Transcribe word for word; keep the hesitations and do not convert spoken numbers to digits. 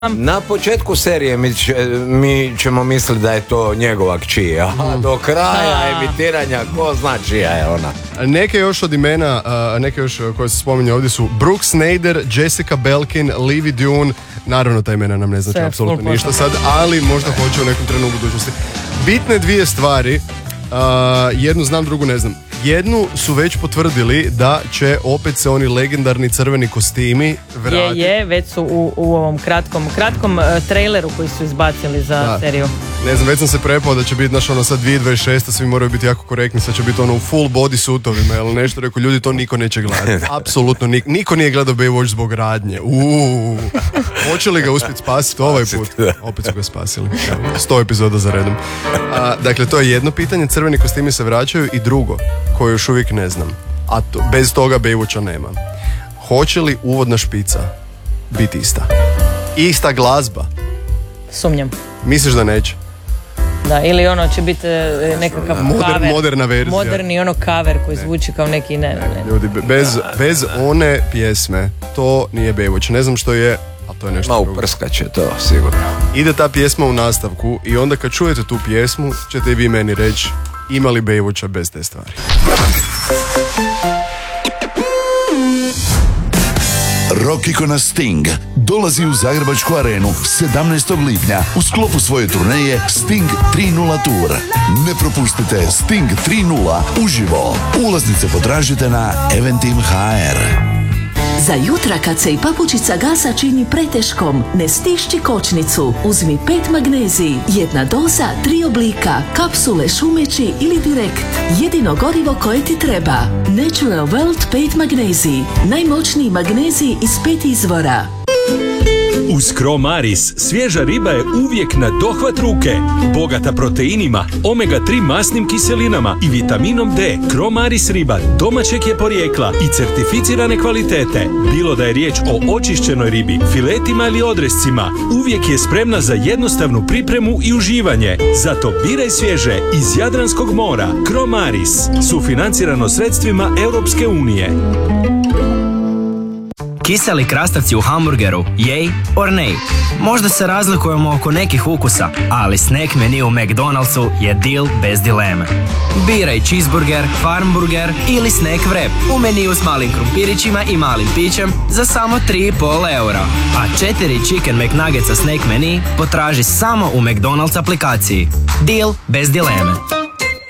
Na početku serije mi, će, mi ćemo misliti da je to njegova kći, a do kraja emitiranja ko zna čija je ona. Neke još od imena, neke još koje se spominje ovdje su Brooke Snyder, Jessica Belkin, Livy Dune. Naravno ta imena nam ne znači apsolutno ništa sad, ali možda hoće u nekom trenu u budućnosti. Bitne dvije stvari, uh, jednu znam, drugu ne znam. Jednu su već potvrdili da će opet se oni legendarni crveni kostimi vratiti. Je, je, već su u, u ovom kratkom, kratkom uh, traileru koji su izbacili za da. seriju. Ne znam, već sam se prepao da će biti, znaš, ono sad dvije tisuće dvadeset šeste svi moraju biti jako korektni, sad će biti ono u full body suitovima ili nešto, rekao, ljudi, to niko neće gledati. Apsolutno, niko, niko nije gledao Baywatch zbog radnje. Uuu, hoće li ga uspjeti spasiti ovaj put? Opet su ga spasili. Sto epizoda za redom. A, dakle, to je jedno pitanje, crveni kostimi se vraćaju, i drugo, koje još uvijek ne znam, a to, bez toga Baywatcha nema. Hoće li uvodna špica biti ista? Ista glazba? Sumnjam. Misliš da neće? Da, ili ono će biti nekakav Moder, cover. Moderna verzija. Moderni ono cover koji ne. zvuči kao neki ne, ne. Ljudi, bez, bez one pjesme to nije Baywatch. Ne znam što je, a to je nešto drugo. Malo prskaće to, sigurno. Ide ta pjesma u nastavku i onda kad čujete tu pjesmu ćete i vi meni reći ima li Baywatcha bez te stvari. Rock ikona Sting dolazi u Zagrebačku arenu sedamnaestog lipnja u sklopu svoje turneje Sting tri nula Tour. Ne propustite Sting tri nula uživo. Ulaznice potražite na Eventim punkt ha er. Za jutra kad se i papučica gasa čini preteškom, ne stišći kočnicu. Uzmi pet magnezij, jedna doza, tri oblika, kapsule, šumeći ili direkt. Jedino gorivo koje ti treba. Natural World pet magnezij. Najmoćniji magnezij iz pet izvora. Uz Cromaris svježa riba je uvijek na dohvat ruke. Bogata proteinima, omega tri masnim kiselinama i vitaminom D. Cromaris riba domaćeg je porijekla i certificirane kvalitete. Bilo da je riječ o očišćenoj ribi, filetima ili odrescima, uvijek je spremna za jednostavnu pripremu i uživanje. Zato biraj svježe iz Jadranskog mora. Cromaris, sufinancirano sredstvima Europske unije. Kiseli krastavci u hamburgeru, yay or nay? Možda se razlikujemo oko nekih ukusa, ali snack menu u McDonald'su je deal bez dileme. Biraj cheeseburger, farmburger ili snack wrap u meniju s malim krumpirićima i malim pićem za samo tri i pol eura. A četiri chicken McNuggetsa snack menu potraži samo u McDonald's aplikaciji. Deal bez dileme.